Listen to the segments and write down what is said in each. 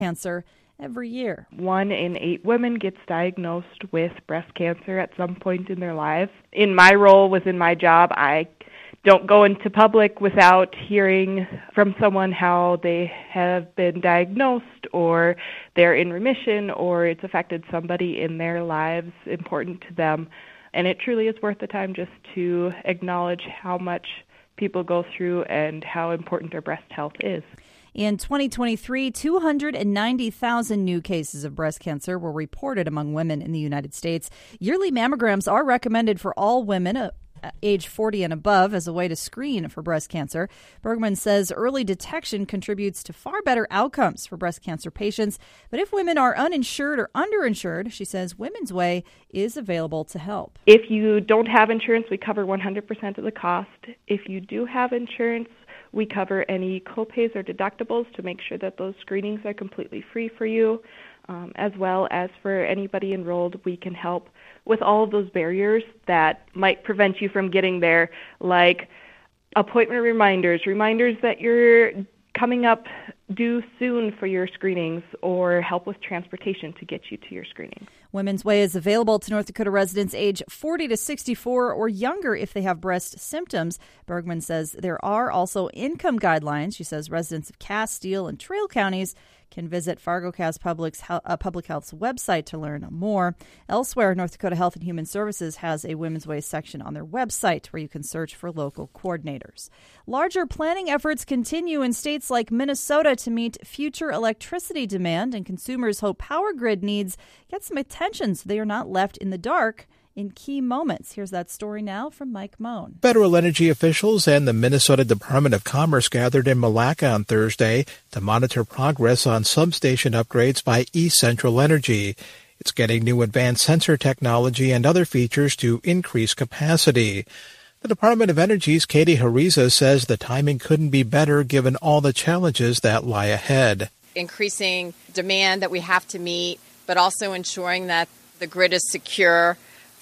cancer every year. 1 in 8 women gets diagnosed with breast cancer at some point in their lives. In my role within my job, I don't go into public without hearing from someone how they have been diagnosed or they're in remission or it's affected somebody in their lives important to them. And it truly is worth the time just to acknowledge how much people go through and how important their breast health is. In 2023, 290,000 new cases of breast cancer were reported among women in the United States. Yearly mammograms are recommended for all women age 40 and above as a way to screen for breast cancer. Bergman says early detection contributes to far better outcomes for breast cancer patients. But if women are uninsured or underinsured, she says Women's Way is available to help. If you don't have insurance, we cover 100% of the cost. If you do have insurance, we cover any copays or deductibles to make sure that those screenings are completely free for you. As well as for anybody enrolled, we can help with all of those barriers that might prevent you from getting there, like appointment reminders that you're coming up due soon for your screenings, or help with transportation to get you to your screening. Women's Way is available to North Dakota residents age 40 to 64 or younger if they have breast symptoms. Bergman says there are also income guidelines. She says residents of Cass, Steele, and Trail counties can visit Fargo-Cass Public Health's website to learn more. Elsewhere, North Dakota Health and Human Services has a Women's Way section on their website where you can search for local coordinators. Larger planning efforts continue in states like Minnesota to meet future electricity demand, and consumers hope power grid needs get some attention so they are not left in the dark in key moments. Here's that story now from Mike Moan. Federal energy officials and the Minnesota Department of Commerce gathered in Malacca on Thursday to monitor progress on substation upgrades by East Central Energy. It's getting new advanced sensor technology and other features to increase capacity. The Department of Energy's Katie Hariza says the timing couldn't be better given all the challenges that lie ahead. Increasing demand that we have to meet, but also ensuring that the grid is secure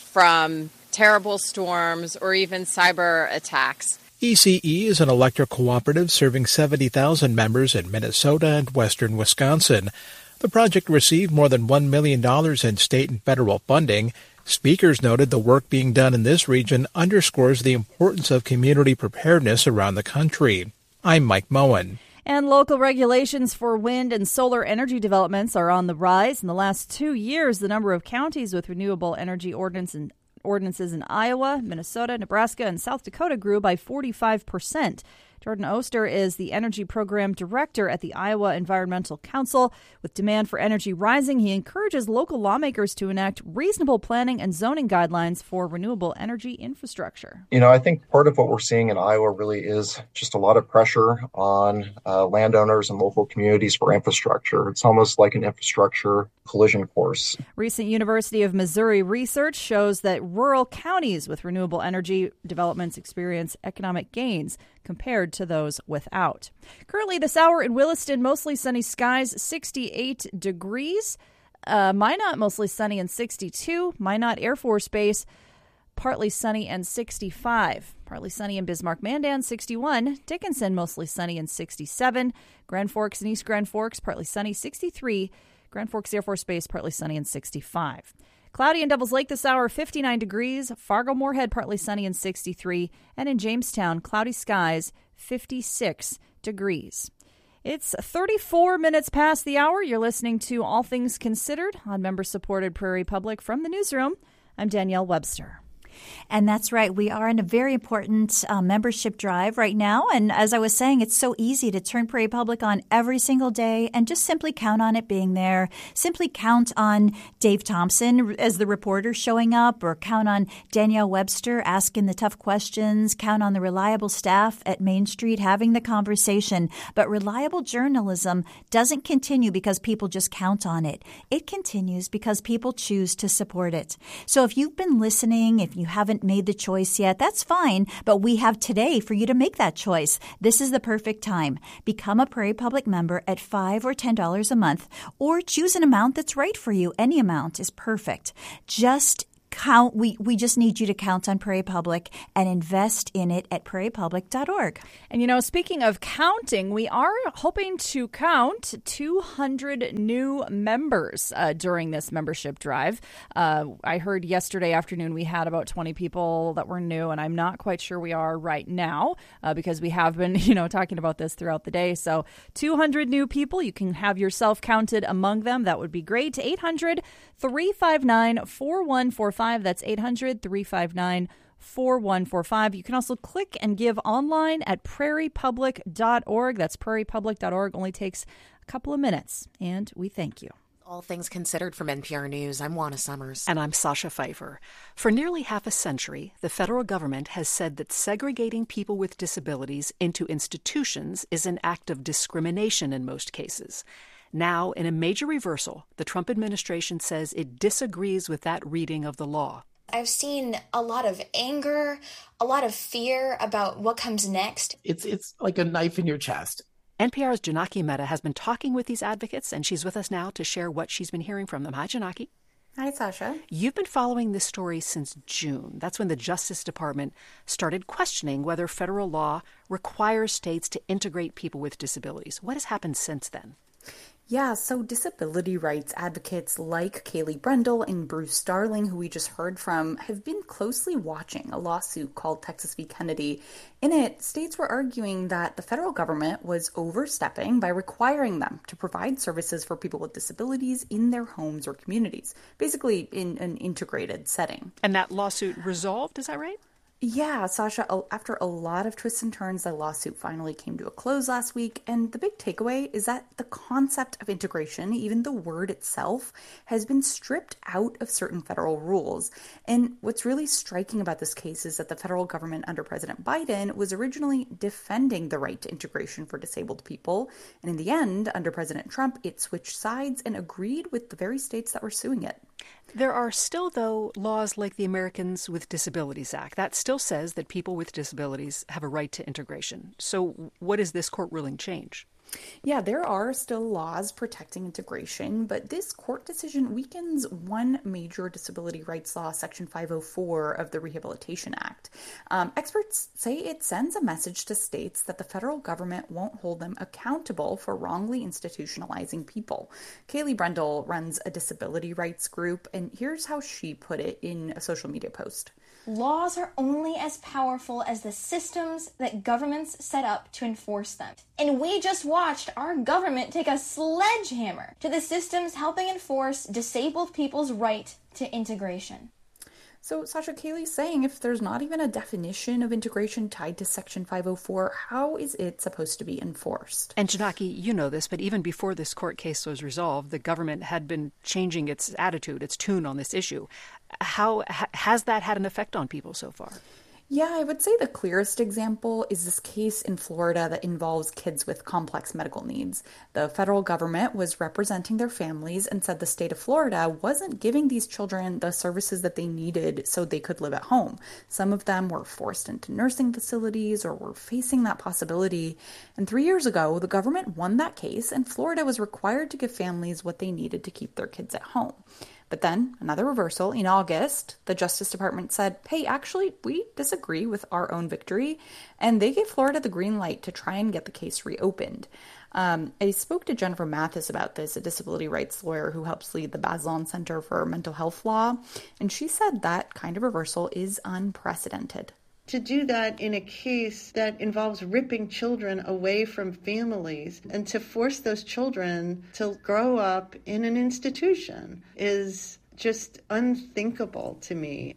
from terrible storms or even cyber attacks. ECE is an electric cooperative serving 70,000 members in Minnesota and western Wisconsin. The project received more than $1 million in state and federal funding. Speakers noted the work being done in this region underscores the importance of community preparedness around the country. I'm Mike Moen. And local regulations for wind and solar energy developments are on the rise. In the last 2 years, the number of counties with renewable energy ordinances in Iowa, Minnesota, Nebraska, and South Dakota grew by 45%. Jordan Oster is the Energy Program Director at the Iowa Environmental Council. With demand for energy rising, he encourages local lawmakers to enact reasonable planning and zoning guidelines for renewable energy infrastructure. I think part of what we're seeing in Iowa really is just a lot of pressure on landowners and local communities for infrastructure. It's almost like an infrastructure collision course. Recent University of Missouri research shows that rural counties with renewable energy developments experience economic gains compared to those without. Currently this hour in Williston, mostly sunny skies, 68 degrees. Minot, mostly sunny and 62. Minot Air Force Base, partly sunny and 65. Partly sunny in Bismarck-Mandan, 61. Dickinson, mostly sunny and 67. Grand Forks and East Grand Forks, partly sunny, 63. Grand Forks Air Force Base, partly sunny and 65. Cloudy in Devil's Lake this hour, 59 degrees. Fargo-Moorhead, partly sunny and 63. And in Jamestown, cloudy skies, 56 degrees. It's 34 minutes past the hour. You're listening to All Things Considered on member-supported Prairie Public. From the newsroom, I'm Danielle Webster. And that's right. We are in a very important membership drive right now. And as I was saying, it's so easy to turn Prairie Public on every single day and just simply count on it being there. Simply count on Dave Thompson as the reporter showing up, or count on Danielle Webster asking the tough questions. Count on the reliable staff at Main Street having the conversation. But reliable journalism doesn't continue because people just count on it. It continues because people choose to support it. So if you've been listening, if you haven't made the choice yet, that's fine, but we have today for you to make that choice. This is the perfect time. Become a Prairie Public member at $5 or $10 a month, or choose an amount that's right for you. Any amount is perfect. Just count. We just need you to count on Prairie Public and invest in it at prairiepublic.org. And, speaking of counting, we are hoping to count 200 new members during this membership drive. I heard yesterday afternoon we had about 20 people that were new, and I'm not quite sure we are right now because we have been, talking about this throughout the day. So 200 new people. You can have yourself counted among them. That would be great. 800-359-4145. That's 800-359-4145. You can also click and give online at prairiepublic.org. That's prairiepublic.org. Only takes a couple of minutes, and we thank you. All Things Considered from NPR News, I'm Juana Summers. And I'm Sasha Pfeiffer. For nearly half a century, the federal government has said that segregating people with disabilities into institutions is an act of discrimination in most cases. Now, in a major reversal, the Trump administration says it disagrees with that reading of the law. I've seen a lot of anger, a lot of fear about what comes next. It's like a knife in your chest. NPR's Janaki Mehta has been talking with these advocates, and she's with us now to share what she's been hearing from them. Hi, Janaki. Hi, Sasha. You've been following this story since June. That's when the Justice Department started questioning whether federal law requires states to integrate people with disabilities. What has happened since then? Yeah, so disability rights advocates like Kaylee Brendel and Bruce Darling, who we just heard from, have been closely watching a lawsuit called Texas v. Kennedy. In it, states were arguing that the federal government was overstepping by requiring them to provide services for people with disabilities in their homes or communities, basically in an integrated setting. And that lawsuit resolved, is that right? Yeah, Sasha, after a lot of twists and turns, the lawsuit finally came to a close last week. And the big takeaway is that the concept of integration, even the word itself, has been stripped out of certain federal rules. And what's really striking about this case is that the federal government under President Biden was originally defending the right to integration for disabled people. And in the end, under President Trump, it switched sides and agreed with the very states that were suing it. There are still, though, laws like the Americans with Disabilities Act. That still says that people with disabilities have a right to integration. So what does this court ruling change? Yeah, there are still laws protecting integration, but this court decision weakens one major disability rights law, Section 504 of the Rehabilitation Act. Experts say it sends a message to states that the federal government won't hold them accountable for wrongly institutionalizing people. Kaylee Brendel runs a disability rights group, and here's how she put it in a social media post. Laws are only as powerful as the systems that governments set up to enforce them. And we just watched our government take a sledgehammer to the systems helping enforce disabled people's right to integration. So, Sasha, Kaylee's saying if there's not even a definition of integration tied to Section 504, how is it supposed to be enforced? And Janaki, you know this, but even before this court case was resolved, the government had been changing its attitude, its tune on this issue. How has that had an effect on people so far? Yeah, I would say the clearest example is this case in Florida that involves kids with complex medical needs. The federal government was representing their families and said the state of Florida wasn't giving these children the services that they needed so they could live at home. Some of them were forced into nursing facilities or were facing that possibility. And 3 years ago, the government won that case, and Florida was required to give families what they needed to keep their kids at home. But then, another reversal. In August, the Justice Department said, hey, actually, we disagree with our own victory. And they gave Florida the green light to try and get the case reopened. I spoke to Jennifer Mathis about this, a disability rights lawyer who helps lead the Bazelon Center for Mental Health Law. And she said that kind of reversal is unprecedented. To do that in a case that involves ripping children away from families and to force those children to grow up in an institution is just unthinkable to me.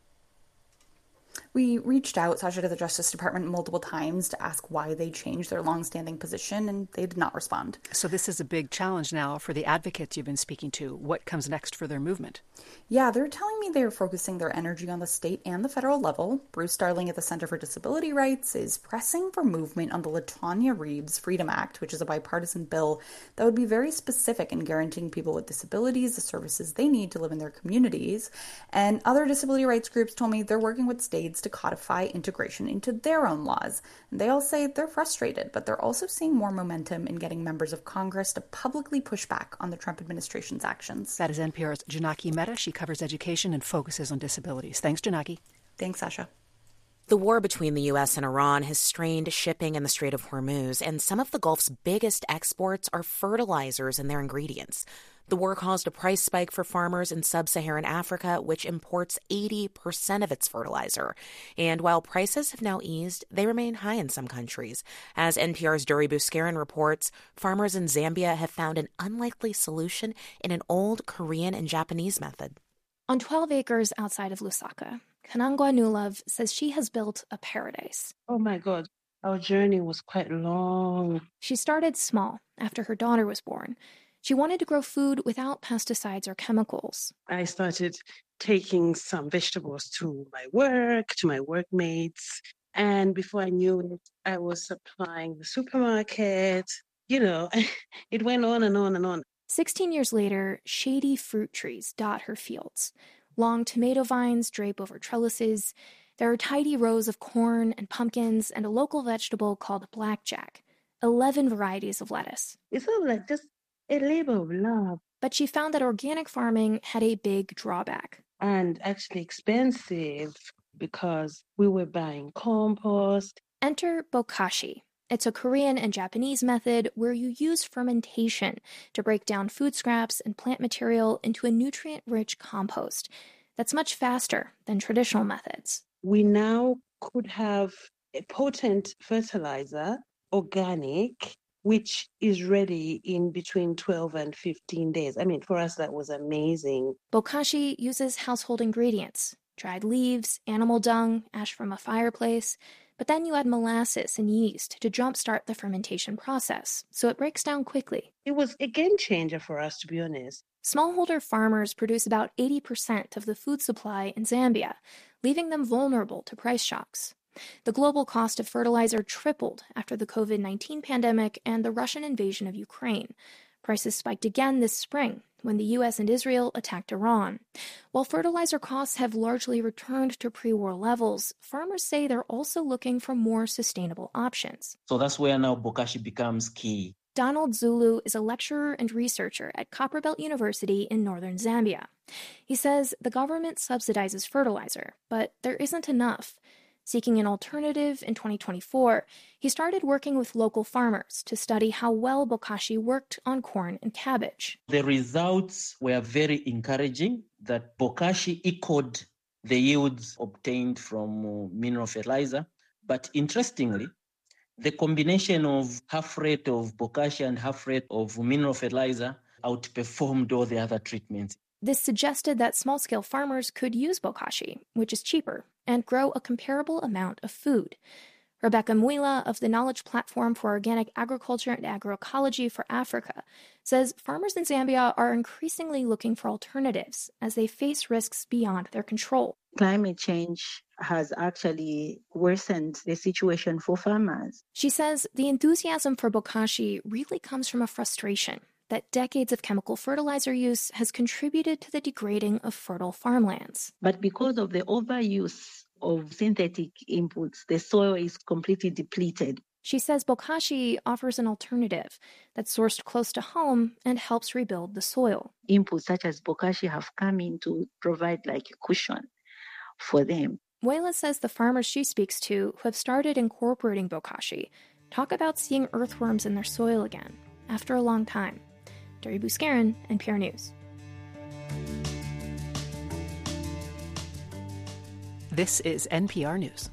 We reached out, Sasha, to the Justice Department multiple times to ask why they changed their longstanding position, and they did not respond. So this is a big challenge now for the advocates you've been speaking to. What comes next for their movement? Yeah, they're telling me they're focusing their energy on the state and the federal level. Bruce Darling at the Center for Disability Rights is pressing for movement on the LaTonya Reeves Freedom Act, which is a bipartisan bill that would be very specific in guaranteeing people with disabilities the services they need to live in their communities. And other disability rights groups told me they're working with states to codify integration into their own laws. And they all say they're frustrated, but they're also seeing more momentum in getting members of Congress to publicly push back on the Trump administration's actions. That is NPR's Janaki Mehta. She covers education and focuses on disabilities. Thanks, Janaki. Thanks, Sasha. The war between the U.S. and Iran has strained shipping in the Strait of Hormuz, and some of the Gulf's biggest exports are fertilizers and their ingredients. The war caused a price spike for farmers in sub-Saharan Africa, which imports 80% of its fertilizer. And while prices have now eased, they remain high in some countries. As NPR's Duri Buskaran reports, farmers in Zambia have found an unlikely solution in an old Korean and Japanese method. On 12 acres outside of Lusaka, Kanangwa Nulov says she has built a paradise. Oh my God, our journey was quite long. She started small after her daughter was born. She wanted to grow food without pesticides or chemicals. I started taking some vegetables to my work, to my workmates. And before I knew it, I was supplying the supermarket. You know, it went on and on and on. 16 years later, shady fruit trees dot her fields. Long tomato vines drape over trellises. There are tidy rows of corn and pumpkins and a local vegetable called blackjack. 11 varieties of lettuce. It's all like just a labor of love. But she found that organic farming had a big drawback. And actually expensive because we were buying compost. Enter bokashi. It's a Korean and Japanese method where you use fermentation to break down food scraps and plant material into a nutrient-rich compost that's much faster than traditional methods. We now could have a potent fertilizer, organic, which is ready in between 12 and 15 days. I mean, for us, that was amazing. Bokashi uses household ingredients, dried leaves, animal dung, ash from a fireplace. But then you add molasses and yeast to jumpstart the fermentation process, so it breaks down quickly. It was a game changer for us, to be honest. Smallholder farmers produce about 80% of the food supply in Zambia, leaving them vulnerable to price shocks. The global cost of fertilizer tripled after the COVID-19 pandemic and the Russian invasion of Ukraine. Prices spiked again this spring when the U.S. and Israel attacked Iran. While fertilizer costs have largely returned to pre-war levels, farmers say they're also looking for more sustainable options. So that's where now bokashi becomes key. Donald Zulu is a lecturer and researcher at Copperbelt University in northern Zambia. He says the government subsidizes fertilizer, but there isn't enough. Seeking an alternative in 2024, he started working with local farmers to study how well bokashi worked on corn and cabbage. The results were very encouraging that bokashi equaled the yields obtained from mineral fertilizer. But interestingly, the combination of half rate of bokashi and half rate of mineral fertilizer outperformed all the other treatments. This suggested that small-scale farmers could use bokashi, which is cheaper, and grow a comparable amount of food. Rebecca Mwila of the Knowledge Platform for Organic Agriculture and Agroecology for Africa says farmers in Zambia are increasingly looking for alternatives as they face risks beyond their control. Climate change has actually worsened the situation for farmers. She says the enthusiasm for bokashi really comes from a frustration that decades of chemical fertilizer use has contributed to the degrading of fertile farmlands. But because of the overuse of synthetic inputs, the soil is completely depleted. She says bokashi offers an alternative that's sourced close to home and helps rebuild the soil. Inputs such as bokashi have come in to provide like a cushion for them. Wayla says the farmers she speaks to who have started incorporating bokashi talk about seeing earthworms in their soil again after a long time. Duri Buskaran, NPR News. This is NPR News.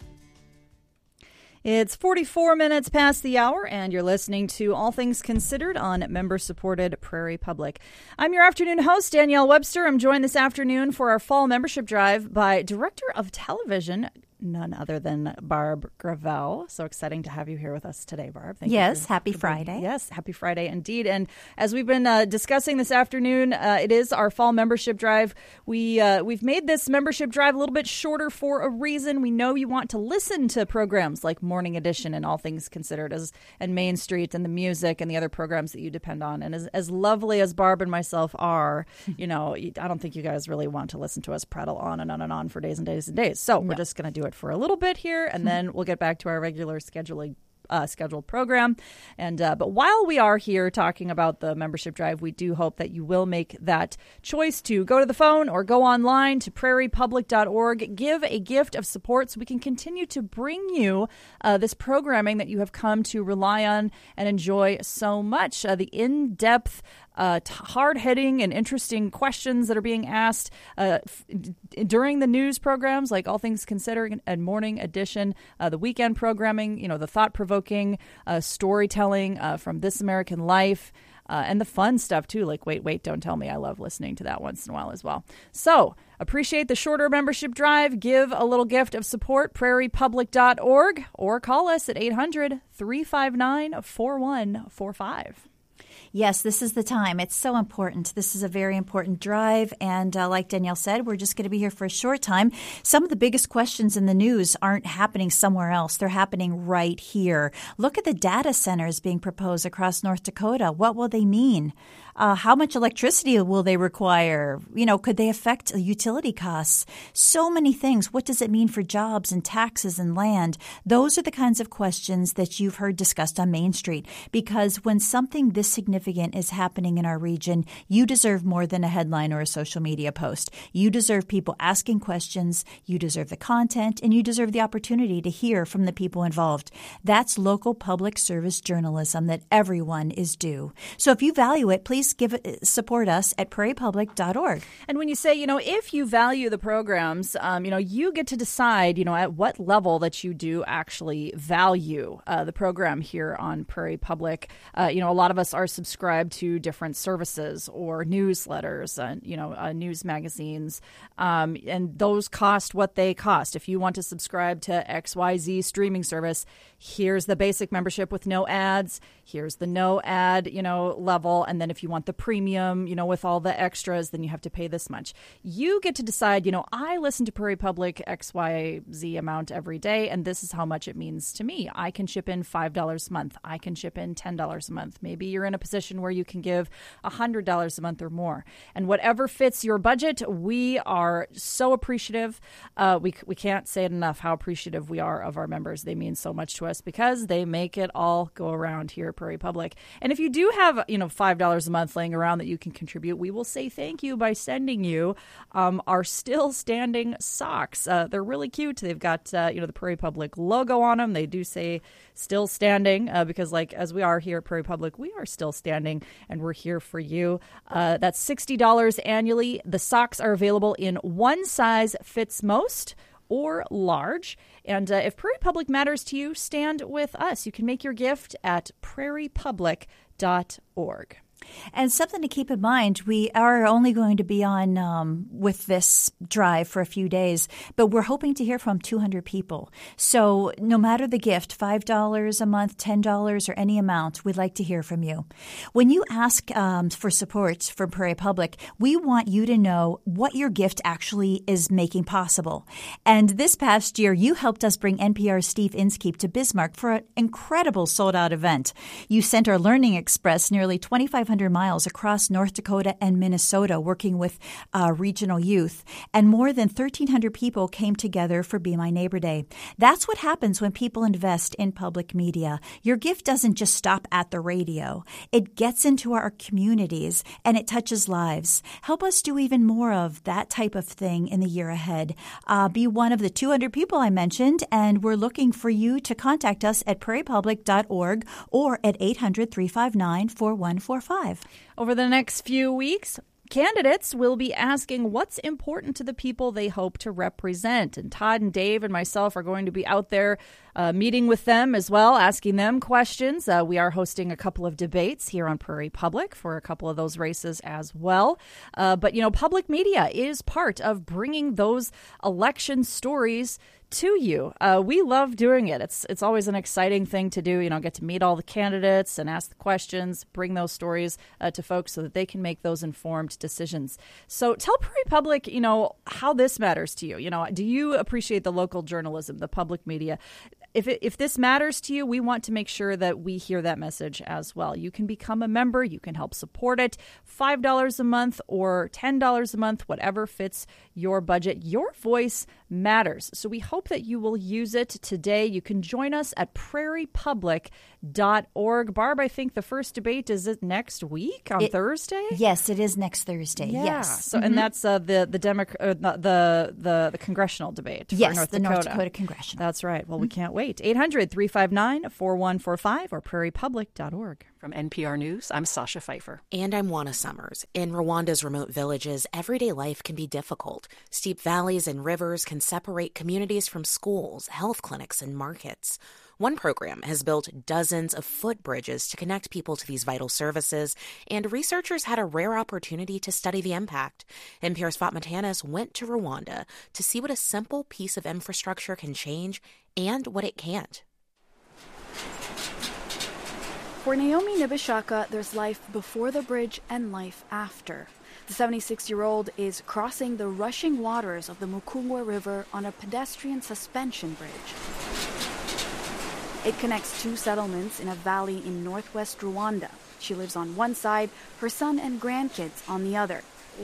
It's 44 minutes past the hour, and you're listening to All Things Considered on member-supported Prairie Public. I'm your afternoon host, Danielle Webster. I'm joined this afternoon for our fall membership drive by Director of Television, none other than Barb Gravel. So exciting to have you here with us today, Barb. Thank you. Yes, happy Friday. Yes, happy Friday indeed. And as we've been discussing this afternoon, it is our fall membership drive. We've made this membership drive a little bit shorter for a reason. We know you want to listen to programs like Morning Edition and All Things Considered, and Main Street and the music and the other programs that you depend on. And as lovely as Barb and myself are, I don't think you guys really want to listen to us prattle on and on and on for days and days and days. So we're just going to do it for a little bit here, and then we'll get back to our regular scheduled program. And but while we are here talking about the membership drive, we do hope that you will make that choice to go to the phone or go online to prairiepublic.org. Give a gift of support so we can continue to bring you this programming that you have come to rely on and enjoy so much. The in-depth hard-hitting and interesting questions that are being asked during the news programs like All Things Considered and Morning Edition, the weekend programming, the thought-provoking storytelling from This American Life, and the fun stuff, too, like Wait, Don't Tell Me. I love listening to that once in a while as well. So appreciate the shorter membership drive. Give a little gift of support, prairiepublic.org, or call us at 800-359-4145. Yes, this is the time. It's so important. This is a very important drive. And like Danielle said, we're just going to be here for a short time. Some of the biggest questions in the news aren't happening somewhere else. They're happening right here. Look at the data centers being proposed across North Dakota. What will they mean? How much electricity will they require? Could they affect utility costs? So many things. What does it mean for jobs and taxes and land? Those are the kinds of questions that you've heard discussed on Main Street. Because when something this significant is happening in our region, you deserve more than a headline or a social media post. You deserve people asking questions. You deserve the content, and you deserve the opportunity to hear from the people involved. That's local public service journalism that everyone is due. So if you value it, please support us at prairiepublic.org. And when you say, if you value the programs, you get to decide, at what level that you do actually value the program here on Prairie Public. A lot of us are subscribed to different services or newsletters, news magazines, and those cost what they cost. If you want to subscribe to XYZ streaming service, here's the basic membership with no ads. Here's the no ad, level. And then if you want the premium, with all the extras, then you have to pay this much. You get to decide, I listen to Prairie Public XYZ amount every day, and this is how much it means to me. I can chip in $5 a month. I can chip in $10 a month. Maybe you're in a position where you can give $100 a month or more. And whatever fits your budget, we are so appreciative. We can't say it enough how appreciative we are of our members. They mean so much to us because they make it all go around here at Prairie Public. And if you do have, $5 a month laying around that you can contribute, we will say thank you by sending you our still standing socks. They're really cute. They've got, the Prairie Public logo on them. They do say still standing because as we are here at Prairie Public, we are still standing and we're here for you. That's $60 annually. The socks are available in one size fits most or large. And if Prairie Public matters to you, stand with us. You can make your gift at prairiepublic.org. And something to keep in mind, we are only going to be on with this drive for a few days, but we're hoping to hear from 200 people. So no matter the gift, $5 a month, $10 or any amount, we'd like to hear from you. When you ask for support from Prairie Public, we want you to know what your gift actually is making possible. And this past year, you helped us bring NPR's Steve Inskeep to Bismarck for an incredible sold-out event. You sent our Learning Express nearly 2,500 miles across North Dakota and Minnesota working with regional youth, and more than 1,300 people came together for Be My Neighbor Day. That's what happens when people invest in public media. Your gift doesn't just stop at the radio. It gets into our communities and it touches lives. Help us do even more of that type of thing in the year ahead. Be one of the 200 people I mentioned, and we're looking for you to contact us at prairiepublic.org or at 800-359-4145. Over the next few weeks, candidates will be asking what's important to the people they hope to represent. And Todd and Dave and myself are going to be out there meeting with them as well, asking them questions. We are hosting a couple of debates here on Prairie Public for a couple of those races as well. But, public media is part of bringing those election stories to you. We love doing it. It's always an exciting thing to do, get to meet all the candidates and ask the questions, bring those stories to folks so that they can make those informed decisions. So tell Prairie Public, how this matters to you. Do you appreciate the local journalism, the public media? If this matters to you, we want to make sure that we hear that message as well. You can become a member. You can help support it. $5 a month or $10 a month, whatever fits your budget. Your voice matters. So we hope that you will use it today. You can join us at prairiepublic.org. Barb, I think the first debate is it next week on Thursday? Yes, it is next Thursday. Yeah. Yes. So and that's the congressional debate. Yes, North the Dakota. North Dakota congressional. That's right. Well, we can't wait. 800-359-4145 or prairiepublic.org. From NPR News, I'm Sasha Pfeiffer. And I'm Juana Summers. In Rwanda's remote villages, everyday life can be difficult. Steep valleys and rivers can separate communities from schools, health clinics, and markets. One program has built dozens of footbridges to connect people to these vital services, and researchers had a rare opportunity to study the impact. NPR's Fatma Tanis went to Rwanda to see what a simple piece of infrastructure can change and what it can't. For Naomi Nibishaka, there's life before the bridge and life after. The 76-year-old is crossing the rushing waters of the Mukungwa River on a pedestrian suspension bridge. It connects two settlements in a valley in northwest Rwanda. She lives on one side, her son and grandkids on the other.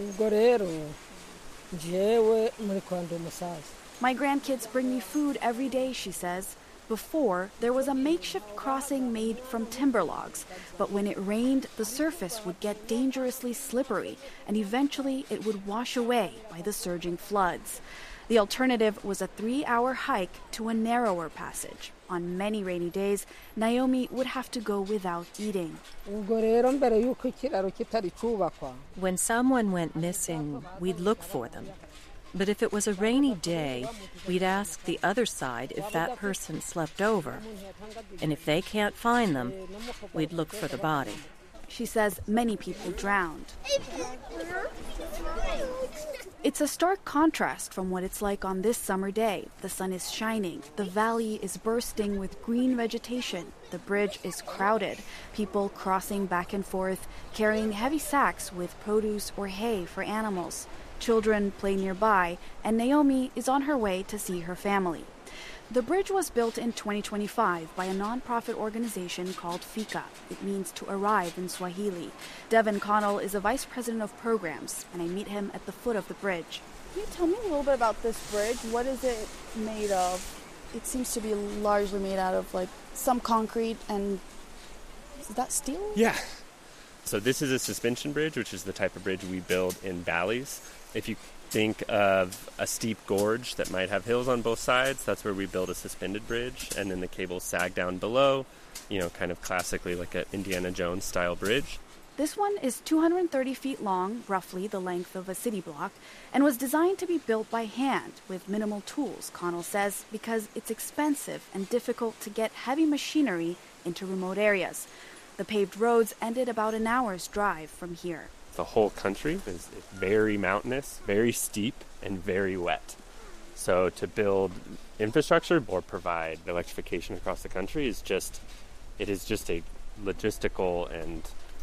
My grandkids bring me food every day, she says. Before, there was a makeshift crossing made from timber logs, but when it rained, the surface would get dangerously slippery, and eventually it would wash away by the surging floods. The alternative was a 3-hour hike to a narrower passage. On many rainy days, Naomi would have to go without eating. When someone went missing, we'd look for them. But if it was a rainy day, we'd ask the other side if that person slept over. And if they can't find them, we'd look for the body. She says many people drowned. It's a stark contrast from what it's like on this summer day. The sun is shining, the valley is bursting with green vegetation, the bridge is crowded, people crossing back and forth, carrying heavy sacks with produce or hay for animals. Children play nearby, and Naomi is on her way to see her family. The bridge was built in 2025 by a nonprofit organization called Fika. It means to arrive in Swahili. Devin Connell is a vice president of programs, and I meet him at the foot of the bridge. Can you tell me a little bit about this bridge? What is it made of? It seems to be largely made out of some concrete, and is that steel? Yeah. So this is a suspension bridge, which is the type of bridge we build in valleys. If you think of a steep gorge that might have hills on both sides, that's where we build a suspended bridge, and then the cables sag down below, kind of classically like an Indiana Jones style bridge. This one is 230 feet long, roughly the length of a city block, and was designed to be built by hand with minimal tools, Connell says, because it's expensive and difficult to get heavy machinery into remote areas. The paved roads ended about an hour's drive from here. The whole country is very mountainous, very steep, and very wet. So to build infrastructure or provide electrification across the country is just a logistical and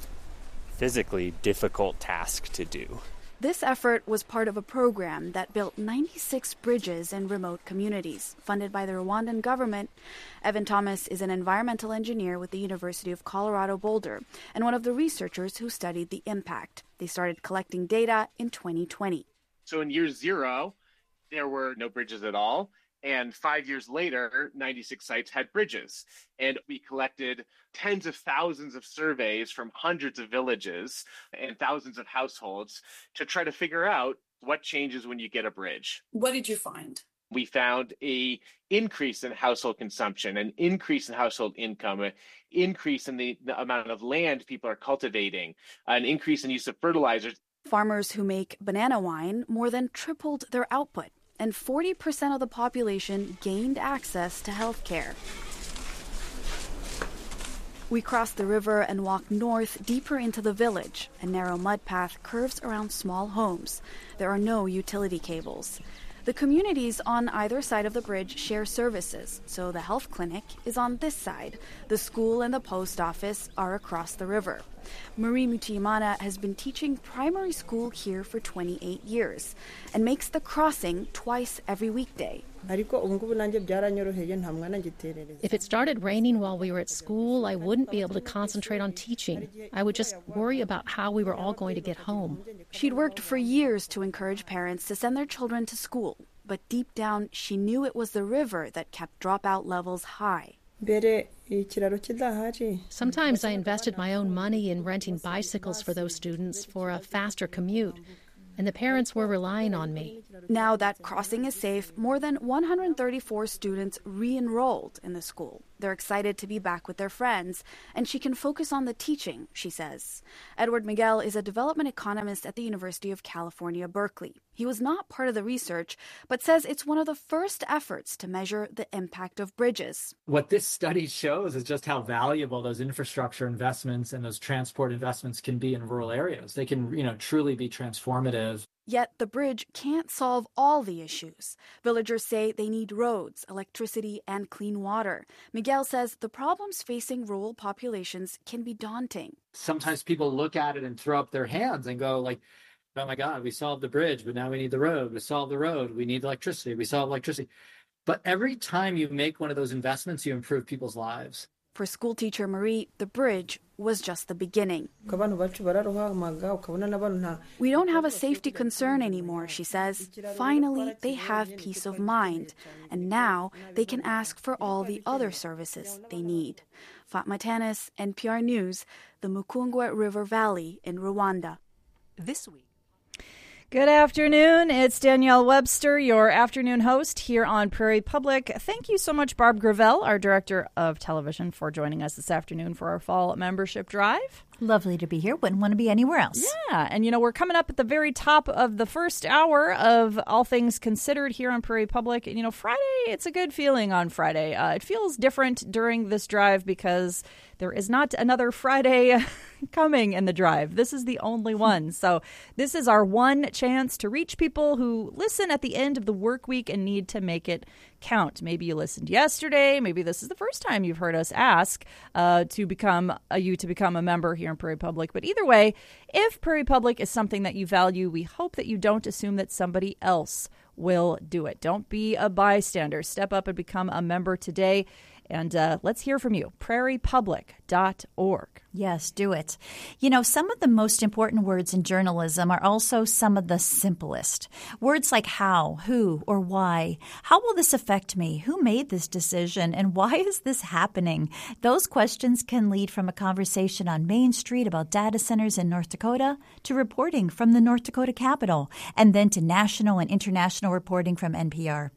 physically difficult task to do. This effort was part of a program that built 96 bridges in remote communities, funded by the Rwandan government. Evan Thomas is an environmental engineer with the University of Colorado Boulder and one of the researchers who studied the impact. They started collecting data in 2020. So in year 0, there were no bridges at all. And 5 years later, 96 sites had bridges. And we collected tens of thousands of surveys from hundreds of villages and thousands of households to try to figure out what changes when you get a bridge. What did you find? We found an increase in household consumption, an increase in household income, an increase in the amount of land people are cultivating, an increase in use of fertilizers. Farmers who make banana wine more than tripled their output. and 40% of the population gained access to health care. We cross the river and walk north deeper into the village. A narrow mud path curves around small homes. There are no utility cables. The communities on either side of the bridge share services, so the health clinic is on this side. The school and the post office are across the river. Marie Mutiimana has been teaching primary school here for 28 years and makes the crossing twice every weekday. If it started raining while we were at school, I wouldn't be able to concentrate on teaching. I would just worry about how we were all going to get home. She'd worked for years to encourage parents to send their children to school, but deep down she knew it was the river that kept dropout levels high. Sometimes I invested my own money in renting bicycles for those students for a faster commute, and the parents were relying on me. Now that crossing is safe, more than 134 students re-enrolled in the school. They're excited to be back with their friends, and she can focus on the teaching, she says. Edward Miguel is a development economist at the University of California, Berkeley. He was not part of the research, but says it's one of the first efforts to measure the impact of bridges. What this study shows is just how valuable those infrastructure investments and those transport investments can be in rural areas. They can, truly be transformative. Yet the bridge can't solve all the issues. Villagers say they need roads, electricity, and clean water. Miguel says the problems facing rural populations can be daunting. Sometimes people look at it and throw up their hands and go like, oh my God, we solved the bridge, but now we need the road. We solved the road. We need electricity. We solved electricity. But every time you make one of those investments, you improve people's lives. For schoolteacher Marie, the bridge was just the beginning. We don't have a safety concern anymore, she says. Finally, they have peace of mind. And now they can ask for all the other services they need. Fatma Tanis, NPR News, the Mukungwa River Valley in Rwanda. This week. Good afternoon. It's Danielle Webster, your afternoon host here on Prairie Public. Thank you so much, Barb Gravel, our director of television, for joining us this afternoon for our fall membership drive. Lovely to be here. Wouldn't want to be anywhere else. Yeah. And, we're coming up at the very top of the first hour of All Things Considered here on Prairie Public. And, Friday, it's a good feeling on Friday. It feels different during this drive because there is not another Friday coming in the drive. This is the only one. So this is our one chance to reach people who listen at the end of the work week and need to make it count. Maybe you listened yesterday. Maybe this is the first time you've heard us ask to become a member here in Prairie Public. But either way, if Prairie Public is something that you value, we hope that you don't assume that somebody else will do it. Don't be a bystander. Step up and become a member today. And let's hear from you. prairiepublic.org. Yes, do it. Some of the most important words in journalism are also some of the simplest. Words like how, who, or why. How will this affect me? Who made this decision? And why is this happening? Those questions can lead from a conversation on Main Street about data centers in North Dakota to reporting from the North Dakota Capitol, and then to national and international reporting from NPR.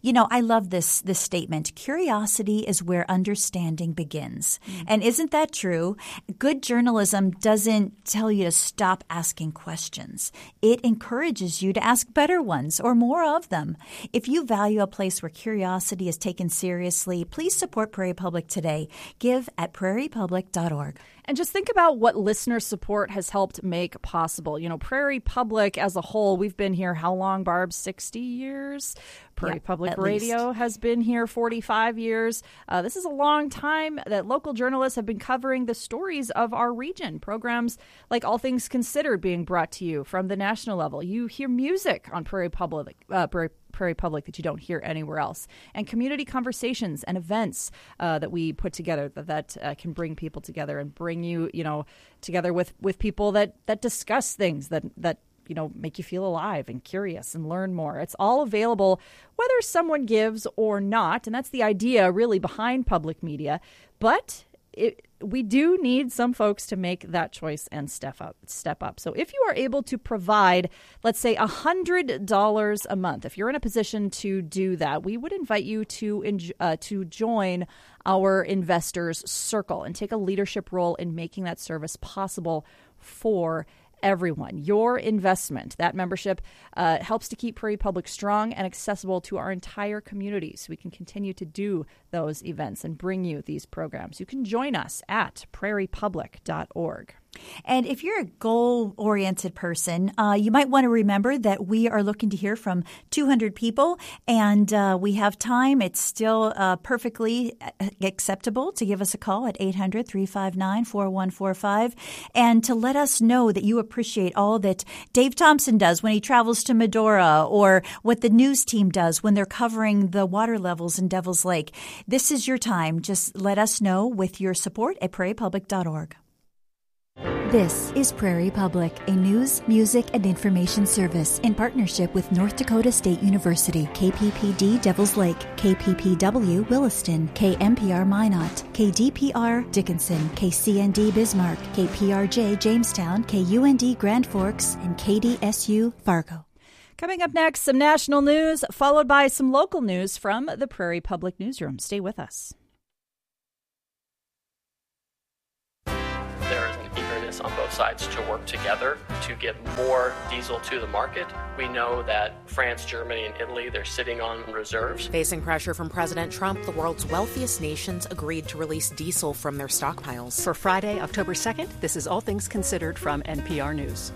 I love this statement. Curiosity is where understanding begins. Mm-hmm. And isn't that true? Good journalism doesn't tell you to stop asking questions. It encourages you to ask better ones or more of them. If you value a place where curiosity is taken seriously, please support Prairie Public today. Give at prairiepublic.org. And just think about what listener support has helped make possible. Prairie Public as a whole, we've been here how long, Barb? 60 years? Prairie Public Radio has been here 45 years. This is a long time that local journalists have been covering the stories of our region. Programs like All Things Considered being brought to you from the national level. You hear music on Prairie Public that you don't hear anywhere else, and community conversations and events that we put together that can bring people together and bring you, together with people that discuss things that make you feel alive and curious and learn more. It's all available whether someone gives or not, and that's the idea really behind public media. But we do need some folks to make that choice and step up. So if you are able to provide, let's say, $100 a month, if you're in a position to do that, we would invite you to join our Investors Circle and take a leadership role in making that service possible for everyone. Your investment. That membership helps to keep Prairie Public strong and accessible to our entire community so we can continue to do those events and bring you these programs. You can join us at prairiepublic.org. And if you're a goal-oriented person, you might want to remember that we are looking to hear from 200 people, and we have time. It's still perfectly acceptable to give us a call at 800-359-4145 and to let us know that you appreciate all that Dave Thompson does when he travels to Medora, or what the news team does when they're covering the water levels in Devil's Lake. This is your time. Just let us know with your support at prairiepublic.org. This is Prairie Public, a news, music, and information service in partnership with North Dakota State University, KPPD Devils Lake, KPPW Williston, KMPR Minot, KDPR Dickinson, KCND Bismarck, KPRJ Jamestown, KUND Grand Forks, and KDSU Fargo. Coming up next, some national news, followed by some local news from the Prairie Public Newsroom. Stay with us. There is an eagerness on both sides to work together to get more diesel to the market. We know that France, Germany, and Italy, they're sitting on reserves. Facing pressure from President Trump, the world's wealthiest nations agreed to release diesel from their stockpiles. For Friday, October 2nd, this is All Things Considered from NPR News.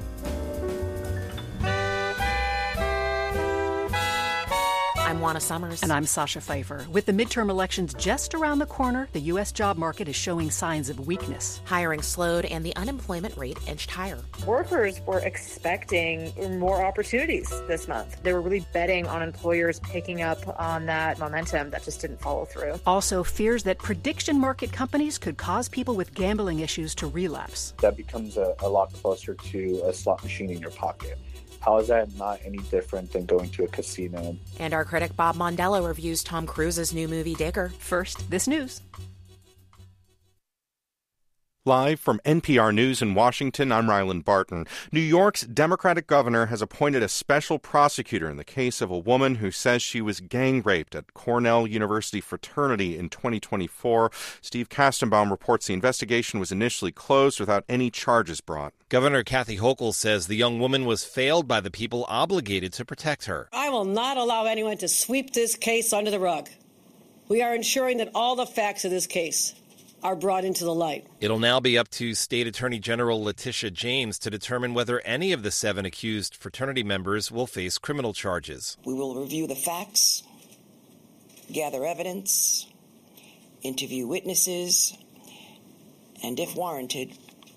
I'm Juana Summers. And I'm Sasha Pfeiffer. With the midterm elections just around the corner, the U.S. job market is showing signs of weakness. Hiring slowed and the unemployment rate inched higher. Workers were expecting more opportunities this month. They were really betting on employers picking up on that momentum that just didn't follow through. Also, fears that prediction market companies could cause people with gambling issues to relapse. That becomes a lot closer to a slot machine in your pocket. How is that not any different than going to a casino? And our critic Bob Mondello reviews Tom Cruise's new movie, Digger. First, this news. Live from NPR News in Washington, I'm Ryland Barton. New York's Democratic governor has appointed a special prosecutor in the case of a woman who says she was gang raped at Cornell University fraternity in 2024. Steve Kastenbaum reports the investigation was initially closed without any charges brought. Governor Kathy Hochul says the young woman was failed by the people obligated to protect her. I will not allow anyone to sweep this case under the rug. We are ensuring that all the facts of this case are brought into the light. It'll now be up to State Attorney General Letitia James to determine whether any of the 7 accused fraternity members will face criminal charges. We will review the facts, gather evidence, interview witnesses, and if warranted,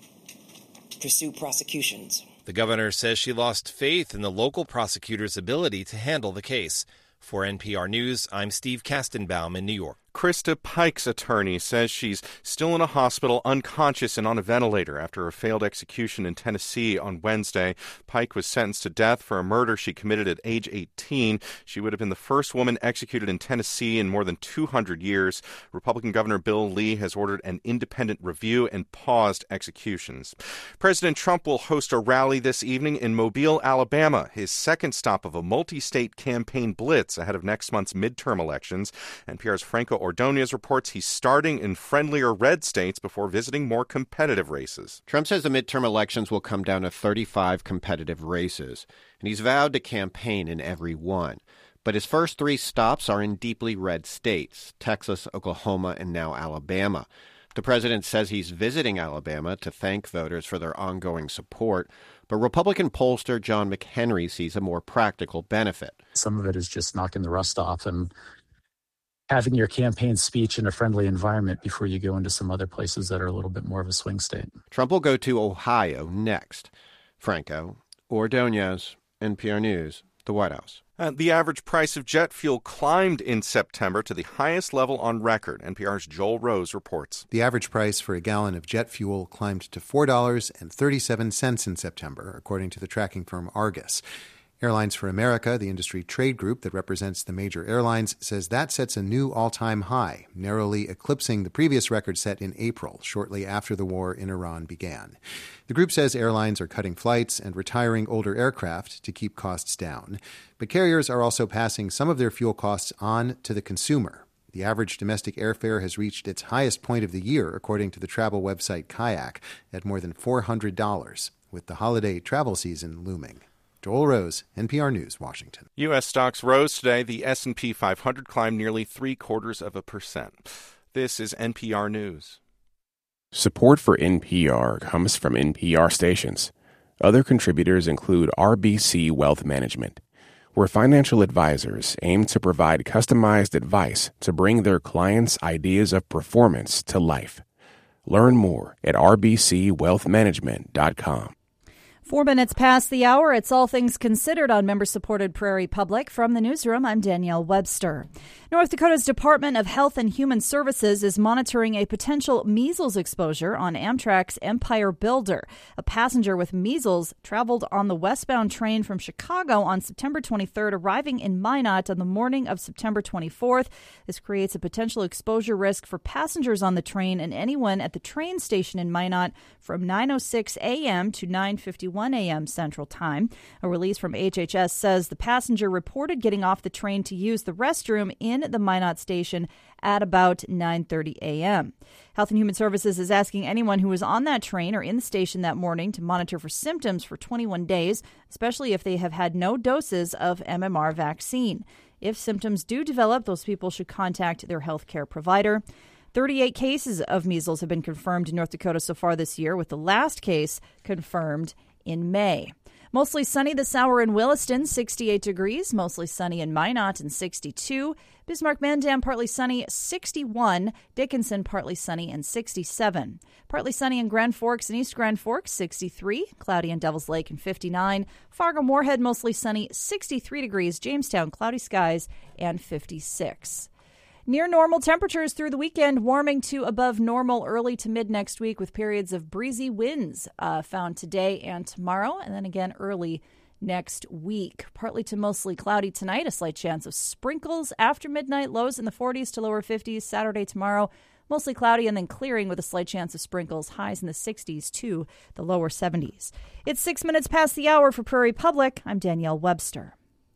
pursue prosecutions. The governor says she lost faith in the local prosecutor's ability to handle the case. For NPR News, I'm Steve Kastenbaum in New York. Krista Pike's attorney says she's still in a hospital, unconscious and on a ventilator after a failed execution in Tennessee on Wednesday. Pike was sentenced to death for a murder she committed at age 18. She would have been the first woman executed in Tennessee in more than 200 years. Republican Governor Bill Lee has ordered an independent review and paused executions. President Trump will host a rally this evening in Mobile, Alabama, his second stop of a multi-state campaign blitz ahead of next month's midterm elections. NPR's Franco Ordonez reports he's starting in friendlier red states before visiting more competitive races. Trump says the midterm elections will come down to 35 competitive races, and he's vowed to campaign in every one. But his first 3 stops are in deeply red states, Texas, Oklahoma, and now Alabama. The president says he's visiting Alabama to thank voters for their ongoing support, but Republican pollster John McHenry sees a more practical benefit. Some of it is just knocking the rust off and having your campaign speech in a friendly environment before you go into some other places that are a little bit more of a swing state. Trump will go to Ohio next. Franco Ordonez, NPR News, the White House. The average price of jet fuel climbed in September to the highest level on record. NPR's Joel Rose reports. The average price for a gallon of jet fuel climbed to $4.37 in September, according to the tracking firm Argus. Airlines for America, the industry trade group that represents the major airlines, says that sets a new all-time high, narrowly eclipsing the previous record set in April, shortly after the war in Iran began. The group says airlines are cutting flights and retiring older aircraft to keep costs down. But carriers are also passing some of their fuel costs on to the consumer. The average domestic airfare has reached its highest point of the year, according to the travel website Kayak, at more than $400. with the holiday travel season looming. Joel Rose, NPR News, Washington. U.S. stocks rose today. The S&P 500 climbed nearly 0.75%. This is NPR News. Support for NPR comes from NPR stations. Other contributors include RBC Wealth Management, where financial advisors aim to provide customized advice to bring their clients' ideas of performance to life. Learn more at rbcwealthmanagement.com. 4 minutes past the hour. It's All Things Considered on member-supported Prairie Public. From the newsroom, I'm Danielle Webster. North Dakota's Department of Health and Human Services is monitoring a potential measles exposure on Amtrak's Empire Builder. A passenger with measles traveled on the westbound train from Chicago on September 23rd, arriving in Minot on the morning of September 24th. This creates a potential exposure risk for passengers on the train and anyone at the train station in Minot from 9:06 a.m. to 9:51 a.m. Central Time. A release from HHS says the passenger reported getting off the train to use the restroom in the Minot station at about 9:30 a.m. Health and Human Services is asking anyone who was on that train or in the station that morning to monitor for symptoms for 21 days, especially if they have had no doses of MMR vaccine. If symptoms do develop, those people should contact their health care provider. 38 cases of measles have been confirmed in North Dakota so far this year, with the last case confirmed in May. Mostly sunny this hour in Williston, 68 degrees. Mostly sunny in Minot and 62. Bismarck-Mandan, partly sunny, 61. Dickinson, partly sunny and 67. Partly sunny in Grand Forks and East Grand Forks, 63. Cloudy in Devil's Lake and 59. Fargo-Moorhead, mostly sunny, 63 degrees. Jamestown, cloudy skies and 56. Near normal temperatures through the weekend, warming to above normal early to mid next week with periods of breezy winds found today and tomorrow, and then again early next week. Partly to mostly cloudy tonight, a slight chance of sprinkles after midnight, lows in the 40s to lower 50s. Saturday, tomorrow, mostly cloudy and then clearing with a slight chance of sprinkles, highs in the 60s to the lower 70s. It's 6 minutes past the hour for Prairie Public. I'm Danielle Webster.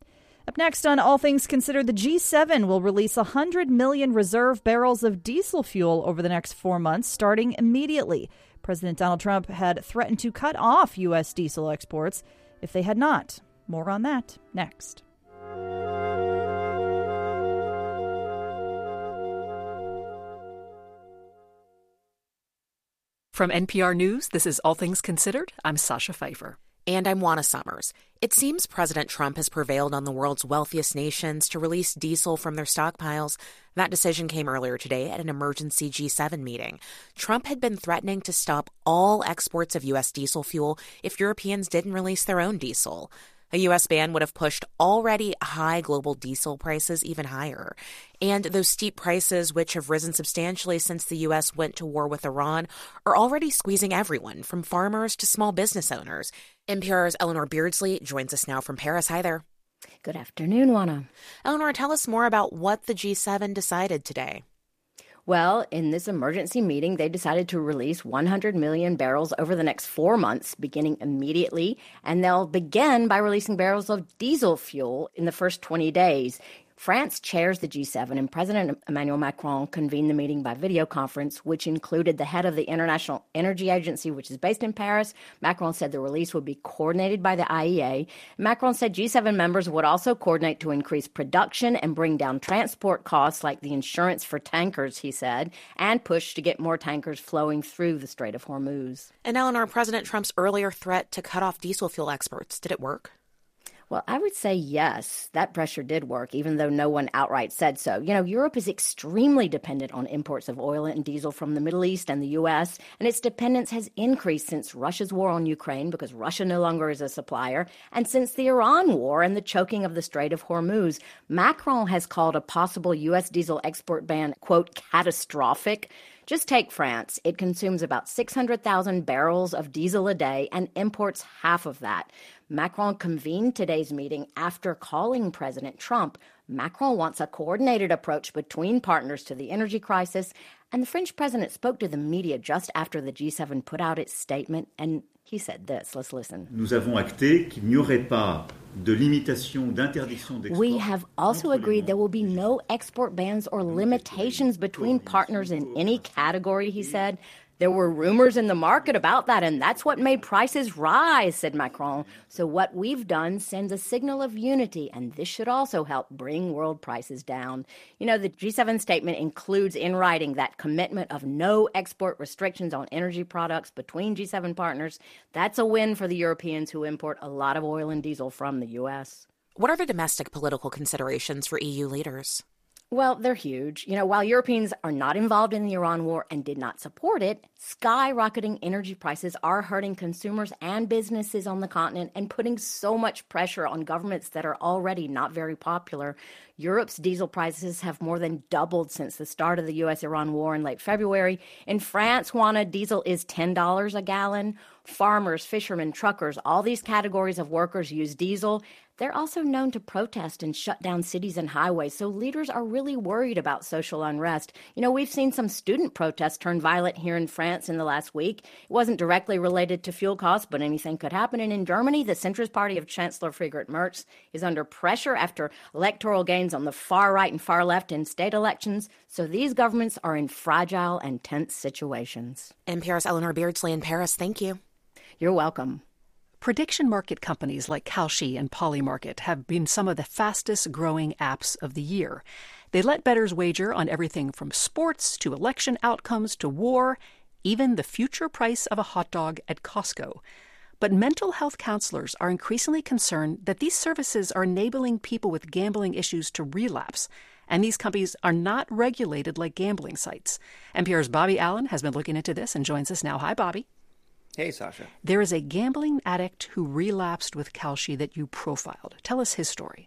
Up next on All Things Considered, the G7 will release 100 million reserve barrels of diesel fuel over the next 4 months, starting immediately. President Donald Trump had threatened to cut off U.S. diesel exports if they had not. More on that next. From NPR News, this is All Things Considered. I'm Sasha Pfeiffer. And I'm Juana Summers. It seems President Trump has prevailed on the world's wealthiest nations to release diesel from their stockpiles. That decision came earlier today at an emergency G7 meeting. Trump had been threatening to stop all exports of U.S. diesel fuel if Europeans didn't release their own diesel. A U.S. ban would have pushed already high global diesel prices even higher. And those steep prices, which have risen substantially since the U.S. went to war with Iran, are already squeezing everyone, from farmers to small business owners. NPR's Eleanor Beardsley joins us now from Paris. Hi there. Good afternoon, Juana. Eleanor, tell us more about what the G7 decided today. Well, in this emergency meeting, they decided to release 100 million barrels over the next 4 months, beginning immediately. And they'll begin by releasing barrels of diesel fuel in the first 20 days. France chairs the G7, and President Emmanuel Macron convened the meeting by video conference, which included the head of the International Energy Agency, which is based in Paris. Macron said the release would be coordinated by the IEA. Macron said G7 members would also coordinate to increase production and bring down transport costs, like the insurance for tankers, he said, and push to get more tankers flowing through the Strait of Hormuz. And Eleanor, President Trump's earlier threat to cut off diesel fuel exports, did it work? Well, I would say yes, that pressure did work, even though no one outright said so. You know, Europe is extremely dependent on imports of oil and diesel from the Middle East and the U.S., and its dependence has increased since Russia's war on Ukraine because Russia no longer is a supplier, and since the Iran war and the choking of the Strait of Hormuz. Macron has called a possible U.S. diesel export ban, quote, catastrophic. Just take France. It consumes about 600,000 barrels of diesel a day and imports half of that. Macron convened today's meeting after calling President Trump. Macron wants a coordinated approach between partners to the energy crisis, and the French president spoke to the media just after the G7 put out its statement, and he said this. Let's listen. Nous avons acté qu'il n'y aurait pas de limitation d'interdiction d'export. We have also agreed there will be no export bans or limitations between partners in any category, he said. There were rumors in the market about that, and that's what made prices rise, said Macron. So what we've done sends a signal of unity, and this should also help bring world prices down. You know, the G7 statement includes in writing that commitment of no export restrictions on energy products between G7 partners. That's a win for the Europeans who import a lot of oil and diesel from the U.S. What are the domestic political considerations for EU leaders? Well, they're huge. You know, while Europeans are not involved in the Iran war and did not support it, skyrocketing energy prices are hurting consumers and businesses on the continent and putting so much pressure on governments that are already not very popular. Europe's diesel prices have more than doubled since the start of the U.S.-Iran war in late February. In France, Juana, diesel is $10 a gallon. Farmers, fishermen, truckers, all these categories of workers use diesel. They're also known to protest and shut down cities and highways, so leaders are really worried about social unrest. You know, we've seen some student protests turn violent here in France in the last week. It wasn't directly related to fuel costs, but anything could happen. And in Germany, the centrist party of Chancellor Friedrich Merz is under pressure after electoral gains on the far right and far left in state elections. So these governments are in fragile and tense situations. NPR's Eleanor Beardsley in Paris, thank you. You're welcome. Prediction market companies like Kalshi and Polymarket have been some of the fastest growing apps of the year. They let bettors wager on everything from sports to election outcomes to war, even the future price of a hot dog at Costco. But mental health counselors are increasingly concerned that these services are enabling people with gambling issues to relapse, and these companies are not regulated like gambling sites. NPR's Bobby Allen has been looking into this and joins us now. Hi, Bobby. Hey, Sasha. There is a gambling addict who relapsed with Kalshi that you profiled. Tell us his story.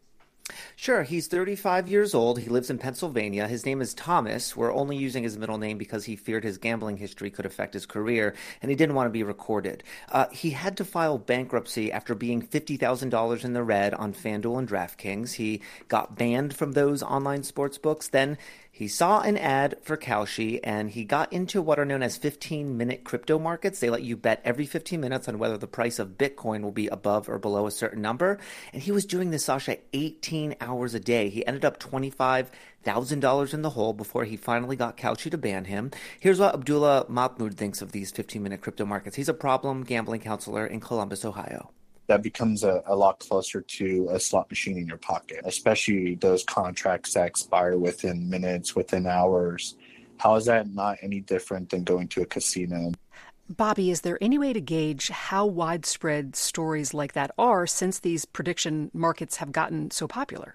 Sure. He's 35 years old. He lives in Pennsylvania. His name is Thomas. We're only using his middle name because he feared his gambling history could affect his career, and he didn't want to be recorded. He had to file bankruptcy after being $50,000 in the red on FanDuel and DraftKings. He got banned from those online sports books. Then he saw an ad for Kalshi, and he got into what are known as 15-minute crypto markets. They let you bet every 15 minutes on whether the price of Bitcoin will be above or below a certain number. And he was doing this, Sasha, 18 hours a day. He ended up $25,000 in the hole before he finally got Kalshi to ban him. Here's what Abdullah Mahmoud thinks of these 15-minute crypto markets. He's a problem gambling counselor in Columbus, Ohio. That becomes a lot closer to a slot machine in your pocket, especially those contracts that expire within minutes, within hours. How is that not any different than going to a casino? Bobby, is there any way to gauge how widespread stories like that are since these prediction markets have gotten so popular?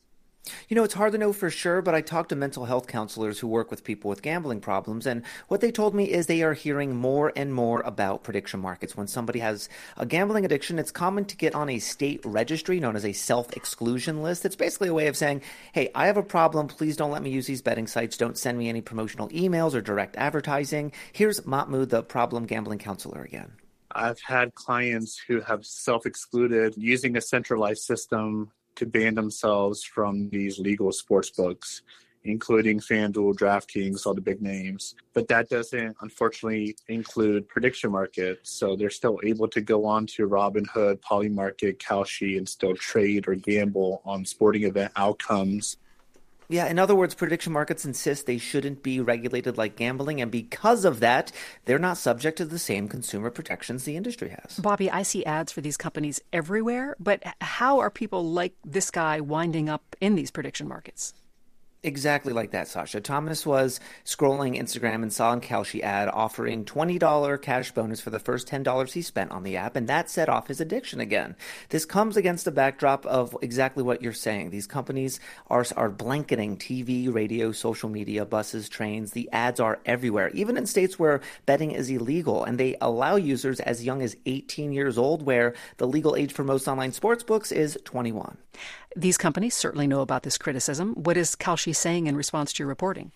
You know, it's hard to know for sure, but I talked to mental health counselors who work with people with gambling problems, and what they told me is they are hearing more and more about prediction markets. When somebody has a gambling addiction, it's common to get on a state registry known as a self-exclusion list. It's basically a way of saying, hey, I have a problem. Please don't let me use these betting sites. Don't send me any promotional emails or direct advertising. Here's Mahmoud, the problem gambling counselor again. I've had clients who have self-excluded using a centralized system to ban themselves from these legal sports books, including FanDuel, DraftKings, all the big names. But that doesn't, unfortunately, include prediction markets. So they're still able to go on to Robinhood, Polymarket, Kalshi, and still trade or gamble on sporting event outcomes. Yeah, in other words, prediction markets insist they shouldn't be regulated like gambling, and because of that, they're not subject to the same consumer protections the industry has. Bobby, I see ads for these companies everywhere, but how are people like this guy winding up in these prediction markets? Exactly like that, Sasha. Thomas was scrolling Instagram and saw an Kalshi ad offering $20 cash bonus for the first $10 he spent on the app, and that set off his addiction again. This comes against the backdrop of exactly what you're saying. These companies are blanketing TV, radio, social media, buses, trains. The ads are everywhere, even in states where betting is illegal, and they allow users as young as 18 years old, where the legal age for most online sports books is 21. These companies certainly know about this criticism. What is Kalshi saying in response to your reporting?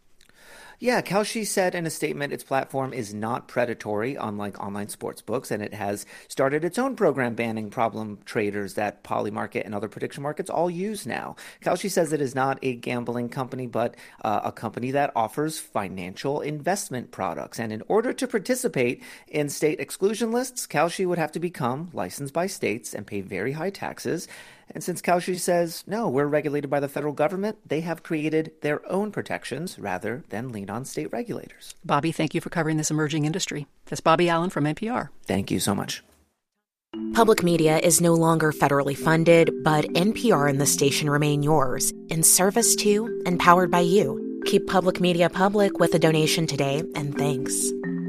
Yeah, Kalshi said in a statement its platform is not predatory, unlike online sports books, and it has started its own program banning problem traders that Polymarket and other prediction markets all use now. Kalshi says it is not a gambling company, but a company that offers financial investment products. And in order to participate in state exclusion lists, Kalshi would have to become licensed by states and pay very high taxes. And since Kalshi says, no, we're regulated by the federal government, they have created their own protections rather than lean on state regulators. Bobby, thank you for covering this emerging industry. That's Bobby Allen from NPR. Thank you so much. Public media is no longer federally funded, but NPR and the station remain yours, in service to and powered by you. Keep public media public with a donation today, and thanks.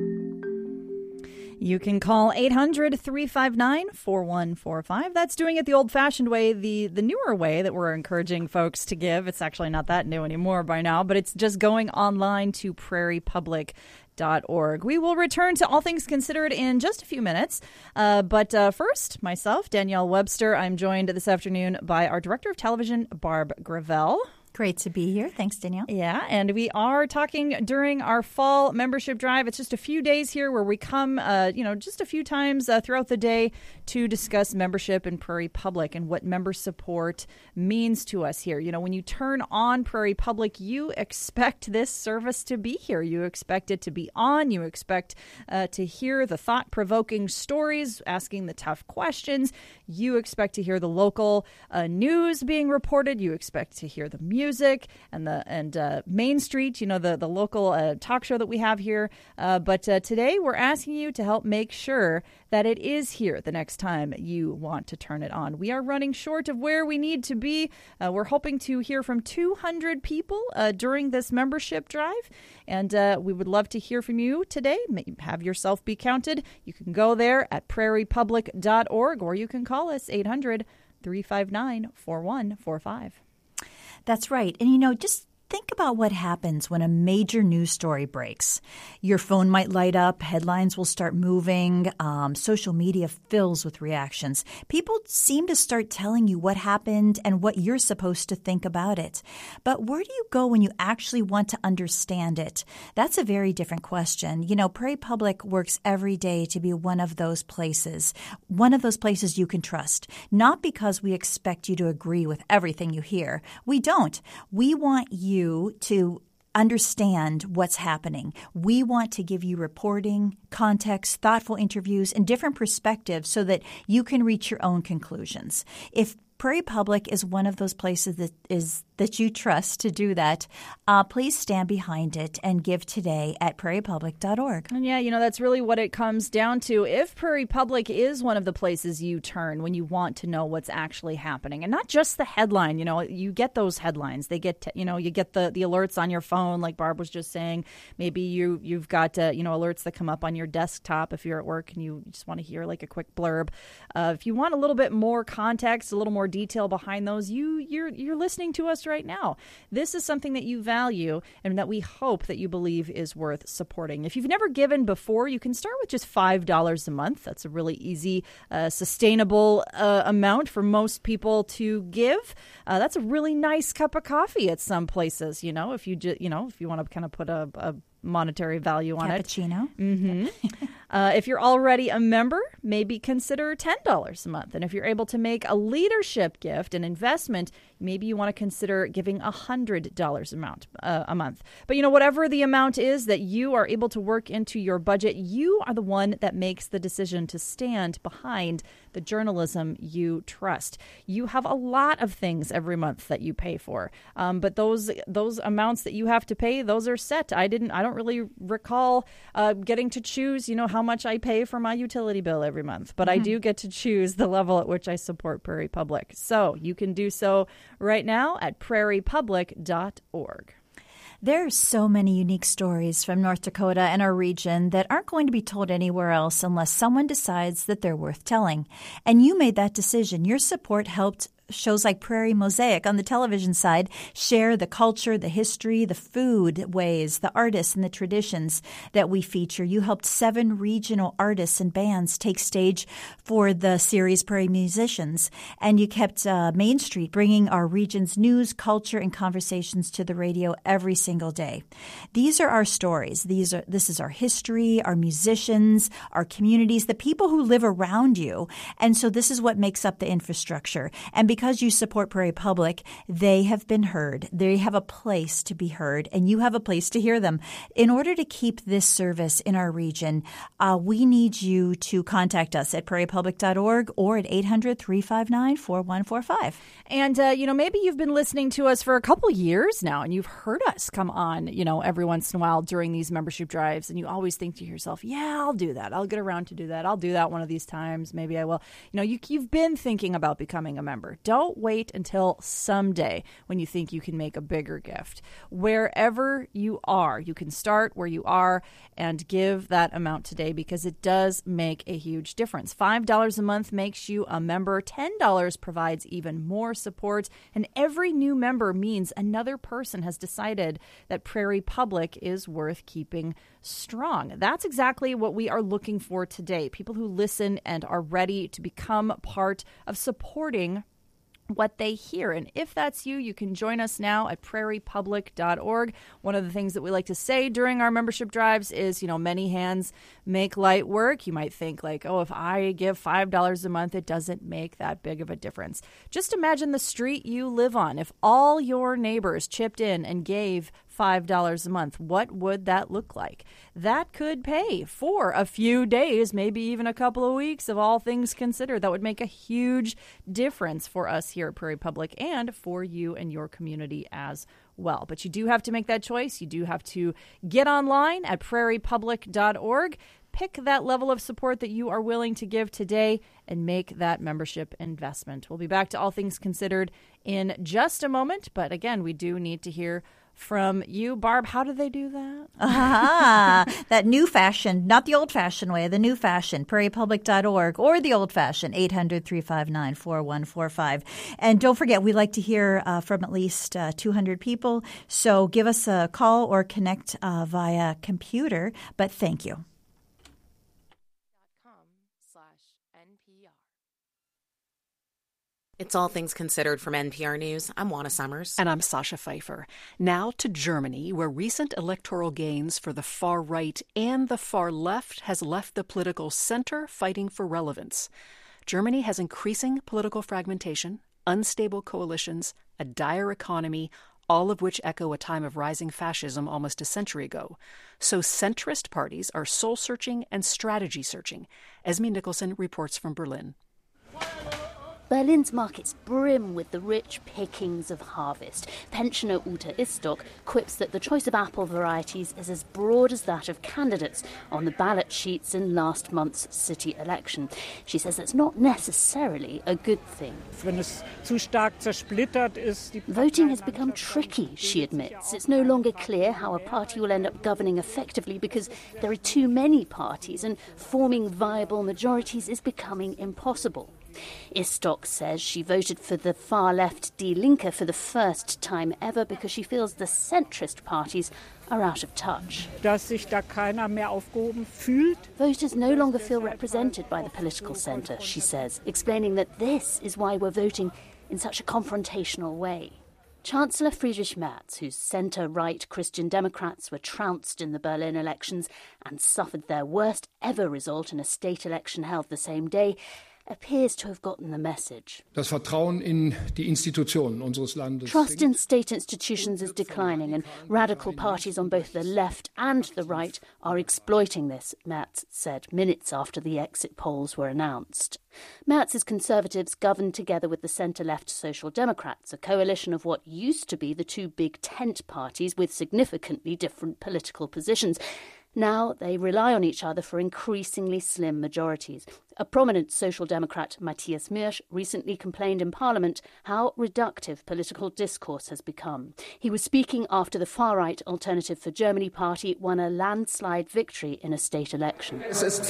You can call 800-359-4145. That's doing it the old-fashioned way, the newer way that we're encouraging folks to give. It's actually not that new anymore by now, but it's just going online to prairiepublic.org. We will return to All Things Considered in just a few minutes. But first, myself, Danielle Webster. I'm joined this afternoon by our Director of Television, Barb Gravel. Great to be here. Thanks, Danielle. Yeah, and we are talking during our fall membership drive. It's just a few days here where we come, just a few times throughout the day to discuss membership in Prairie Public and what member support means to us here. You know, when you turn on Prairie Public, you expect this service to be here. You expect it to be on. You expect to hear the thought-provoking stories, asking the tough questions. You expect to hear the local news being reported. You expect to hear the music and Main Street, the local talk show that we have here. But today we're asking you to help make sure that it is here the next time you want to turn it on. We are running short of where we need to be. We're hoping to hear from 200 people during this membership drive. And we would love to hear from you today. Have yourself be counted. You can go there at prairiepublic.org, or you can call us 800-359-4145. That's right. And, just think about what happens when a major news story breaks. Your phone might light up. Headlines will start moving. Social media fills with reactions. People seem to start telling you what happened and what you're supposed to think about it. But where do you go when you actually want to understand it? That's a very different question. Prairie Public works every day to be one of those places you can trust. Not because we expect you to agree with everything you hear. We don't. We want you to understand what's happening. We want to give you reporting, context, thoughtful interviews, and different perspectives so that you can reach your own conclusions. If Prairie Public is one of those places that you trust to do that, please stand behind it and give today at prairiepublic.org. And yeah, that's really what it comes down to. If Prairie Public is one of the places you turn when you want to know what's actually happening, and not just the headline, you get those headlines. They get, you get the alerts on your phone, like Barb was just saying. Maybe you've got, alerts that come up on your desktop if you're at work and you just want to hear like a quick blurb. If you want a little bit more context, a little more detail behind those, you're listening to us right now. This is something that you value and that we hope that you believe is worth supporting. If you've never given before, you can start with just $5 a month. That's a really easy, sustainable amount for most people to give. That's a really nice cup of coffee at some places. If you want to kind of put a monetary value on Cappuccino. It. Mm-hmm. If you're already a member, maybe consider $10 a month. And if you're able to make a leadership gift, an investment, maybe you want to consider giving $100 a month. But whatever the amount is that you are able to work into your budget, you are the one that makes the decision to stand behind the journalism you trust. You have a lot of things every month that you pay for, but those amounts that you have to pay, those are set. I don't really recall getting to choose, how much I pay for my utility bill every month, but I do get to choose the level at which I support Prairie Public. So you can do so right now at prairiepublic.org. There are so many unique stories from North Dakota and our region that aren't going to be told anywhere else unless someone decides that they're worth telling. And you made that decision. Your support helped shows like Prairie Mosaic on the television side share the culture, the history, the food ways, the artists and the traditions that we feature. You helped 7 regional artists and bands take stage for the series Prairie Musicians, and you kept Main Street bringing our region's news, culture, and conversations to the radio every single day. These are our stories. This is our history, our musicians, our communities, the people who live around you, and so this is what makes up the infrastructure. And because you support Prairie Public, they have been heard. They have a place to be heard, and you have a place to hear them. In order to keep this service in our region, we need you to contact us at prairiepublic.org or at 800-359-4145. And, maybe you've been listening to us for a couple years now, and you've heard us come on, every once in a while during these membership drives, and you always think to yourself, yeah, I'll do that. I'll get around to do that. I'll do that one of these times. Maybe I will. You've been thinking about becoming a member. Don't wait until someday when you think you can make a bigger gift. Wherever you are, you can start where you are and give that amount today, because it does make a huge difference. $5 a month makes you a member. $10 provides even more support. And every new member means another person has decided that Prairie Public is worth keeping strong. That's exactly what we are looking for today. People who listen and are ready to become part of supporting what they hear. And if that's you, you can join us now at prairiepublic.org. One of the things that we like to say during our membership drives is, many hands make light work. You might think if I give $5 a month, it doesn't make that big of a difference. Just imagine the street you live on. If all your neighbors chipped in and gave $5 a month, what would that look like? That could pay for a few days, maybe even a couple of weeks of all things considered. That would make a huge difference for us here at Prairie Public and for you and your community as well. But you do have to make that choice. You do have to get online at prairiepublic.org. Pick that level of support that you are willing to give today and make that membership investment. We'll be back to All Things Considered in just a moment. But again, we do need to hear from you. Barb, how do they do that? That new fashion, not the old-fashioned way, the new fashion, prairiepublic.org, or the old-fashioned, 800-359-4145. And don't forget, we like to hear from at least 200 people. So give us a call or connect via computer. But thank you. It's All Things Considered from NPR News. I'm Juana Summers. And I'm Sasha Pfeiffer. Now to Germany, where recent electoral gains for the far right and the far left has left the political center fighting for relevance. Germany has increasing political fragmentation, unstable coalitions, a dire economy, all of which echo a time of rising fascism almost a century ago. So centrist parties are soul-searching and strategy-searching. Esme Nicholson reports from Berlin. Berlin's markets brim with the rich pickings of harvest. Pensioner Ute Istok quips that the choice of apple varieties is as broad as that of candidates on the ballot sheets in last month's city election. She says that's not necessarily a good thing. Voting has become tricky, she admits. It's no longer clear how a party will end up governing effectively because there are too many parties, and forming viable majorities is becoming impossible. Istok says she voted for the far-left Die Linke for the first time ever because she feels the centrist parties are out of touch. Voters no longer feel represented by the political centre, she says, explaining that this is why we're voting in such a confrontational way. Chancellor Friedrich Merz, whose centre-right Christian Democrats were trounced in the Berlin elections and suffered their worst ever result in a state election held the same day, appears to have gotten the message. Trust in state institutions is declining, and radical parties on both the left and the right are exploiting this, Merz said minutes after the exit polls were announced. Merz's Conservatives governed together with the centre-left Social Democrats, a coalition of what used to be the two big tent parties with significantly different political positions. Now they rely on each other for increasingly slim majorities. A prominent Social Democrat, Matthias Mürsch, recently complained in Parliament how reductive political discourse has become. He was speaking after the far-right Alternative for Germany party won a landslide victory in a state election. It's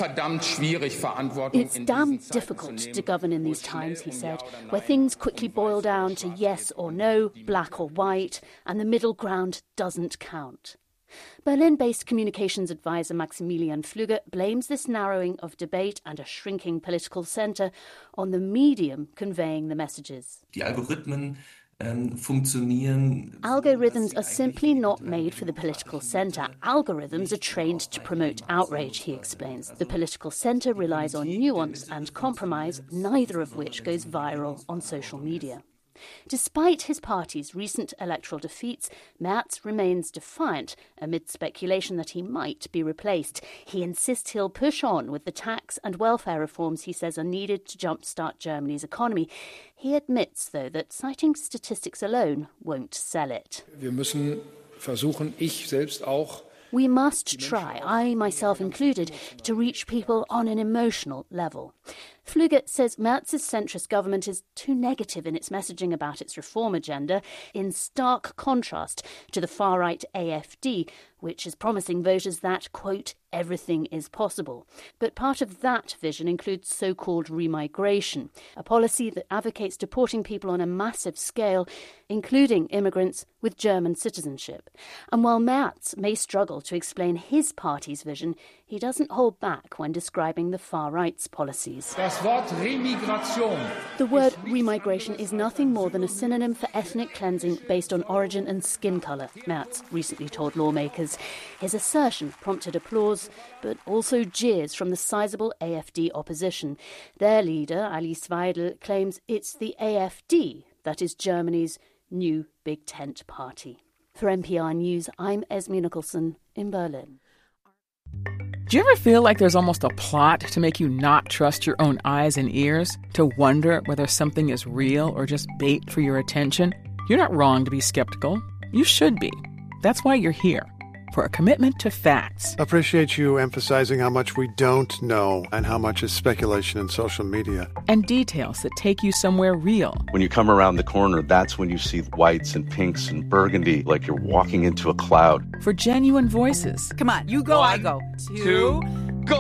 damn difficult to govern in these times, he said, where things quickly boil down to yes or no, black or white, and the middle ground doesn't count. Berlin-based communications advisor Maximilian Flügge blames this narrowing of debate and a shrinking political centre on the medium conveying the messages. Algorithms are simply not made for the political centre. Algorithms are trained to promote outrage, he explains. The political centre relies on nuance and compromise, neither of which goes viral on social media. Despite his party's recent electoral defeats, Merz remains defiant amid speculation that he might be replaced. He insists he'll push on with the tax and welfare reforms he says are needed to jumpstart Germany's economy. He admits, though, that citing statistics alone won't sell it. We must try, I myself included, to reach people on an emotional level. Flügge says Merz's centrist government is too negative in its messaging about its reform agenda, in stark contrast to the far-right AfD, which is promising voters that, quote, everything is possible. But part of that vision includes so-called remigration, a policy that advocates deporting people on a massive scale, including immigrants with German citizenship. And while Merz may struggle to explain his party's vision, he doesn't hold back when describing the far-right's policies. The word remigration is nothing more than a synonym for ethnic cleansing based on origin and skin colour, Merz recently told lawmakers. His assertion prompted applause, but also jeers from the sizable AfD opposition. Their leader, Alice Weidel, claims it's the AfD that is Germany's new big tent party. For NPR News, I'm Esme Nicholson in Berlin. Do you ever feel like there's almost a plot to make you not trust your own eyes and ears? To wonder whether something is real or just bait for your attention? You're not wrong to be skeptical. You should be. That's why you're here. For a commitment to facts. Appreciate you emphasizing how much we don't know and how much is speculation in social media. And details that take you somewhere real. When you come around the corner, that's when you see whites and pinks and burgundy, like you're walking into a cloud. For genuine voices. Come on, you go, I go. 2, go!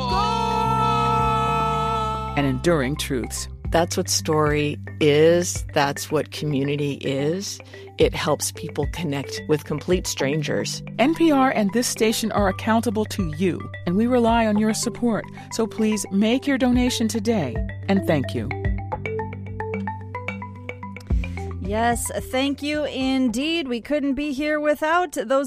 And enduring truths. That's what story is. That's what community is. It helps people connect with complete strangers. NPR and this station are accountable to you, and we rely on your support. So please make your donation today, and thank you. Yes, thank you indeed. We couldn't be here without those